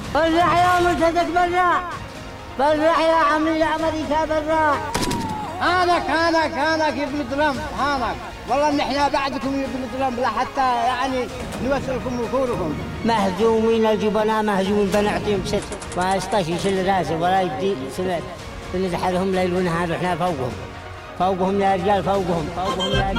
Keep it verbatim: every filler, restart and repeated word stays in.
برع يا مرتزق برع. برع يا عمي امريكا برع. هانك هانك هانك يا ابن ترامب هانك. والله نحن بعدكم يا ابن ترامب لحتى يعني نوصلكم وكوركم. مهزومين الجبناء مهزومين بنعطيهم ست ما يسطاش يشيل راسه ولا يدي سمعت. بنزحلهم ليل ونهار واحنا فوقهم. فوقهم يا رجال فوقهم فوقهم يا رجال.